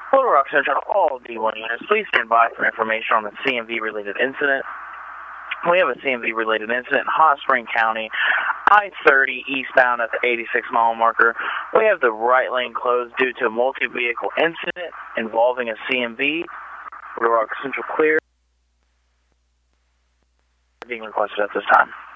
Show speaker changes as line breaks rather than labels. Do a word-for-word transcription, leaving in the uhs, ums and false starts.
Little Rock Central, all D one units, please stand by for information on the C M V-related incident. We have a C M V-related incident in Hot Spring County, I thirty eastbound at the eighty-six mile marker. We have the right lane closed due to a multi-vehicle incident involving a C M V. Little Rock Central clear. Being requested at this time.